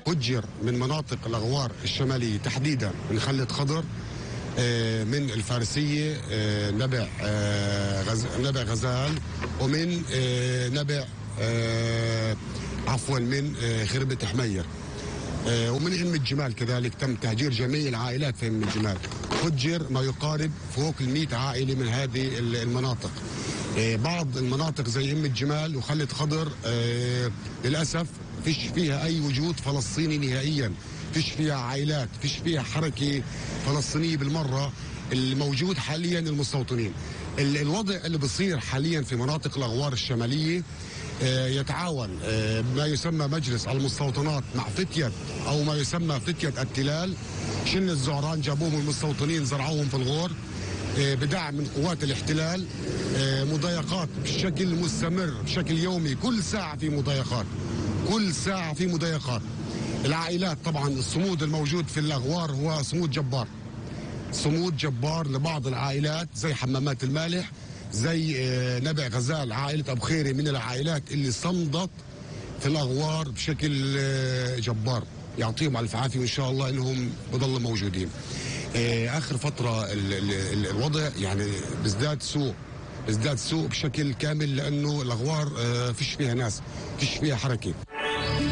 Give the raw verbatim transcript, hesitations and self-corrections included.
هجر من مناطق الأغوار الشمالية تحديدا من خلة خضر، من الفارسية نبع غز... نبع غزال، ومن نبع عفوا من خربة حمير، ومن أم الجمال كذلك تم تهجير جميع العائلات في أم الجمال. هجر ما يقارب فوق المئة عائلة من هذه المناطق. بعض المناطق زي أم الجمال وخلة خضر للأسف فيش فيها أي وجود فلسطيني نهائيا، فيش فيها عائلات، فيش فيها حركة فلسطينية بالمرة. الموجود حاليا المستوطنين. الوضع اللي بصير حاليا في مناطق الأغوار الشمالية يتعاون ما يسمى مجلس المستوطنات مع فتية أو ما يسمى فتية التلال. شن الزعران جابوهم المستوطنين زرعوهم في الغور بدعم من قوات الاحتلال. مضايقات بشكل مستمر بشكل يومي، كل ساعة في مضايقات، كل ساعة في مضايقات. العائلات طبعا الصمود الموجود في الأغوار هو صمود جبار، صمود جبار لبعض العائلات زي حمامات المالح، زي نبع غزال، عائلة أبو خيري من العائلات اللي صمدت في الأغوار بشكل جبار. يعطيهم ألف عافية وإن شاء الله إنهم بضلوا موجودين. آخر فترة الوضع يعني بيزداد سوء، بيزداد سوء بشكل كامل، لأنه الأغوار فيش فيها ناس، فيش فيها حركة.